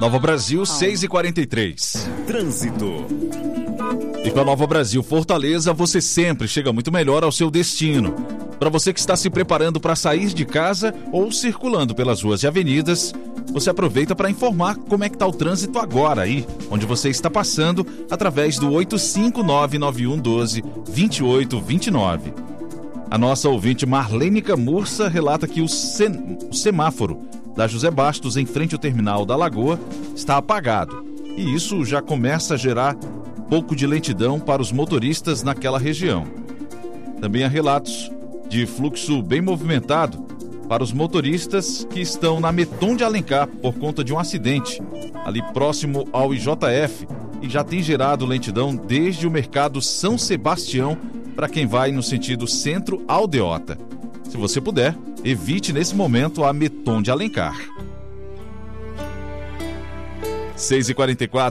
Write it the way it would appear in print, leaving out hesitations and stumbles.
Nova Brasil, 6h43. Trânsito. E com a Nova Brasil Fortaleza, você sempre chega muito melhor ao seu destino. Para você que está se preparando para sair de casa ou circulando pelas ruas e avenidas, você aproveita para informar como é que está o trânsito agora aí, onde você está passando, através do 85991122829. A nossa ouvinte Marlene Camurça relata que o semáforo da José Bastos, em frente ao terminal da Lagoa, está apagado. E isso já começa a gerar pouco de lentidão para os motoristas naquela região. Também há relatos de fluxo bem movimentado para os motoristas que estão na Meton de Alencar por conta de um acidente ali próximo ao IJF e já tem gerado lentidão desde o mercado São Sebastião para quem vai no sentido centro-aldeota. Se você puder, evite nesse momento a Meton de Alencar. 6h44.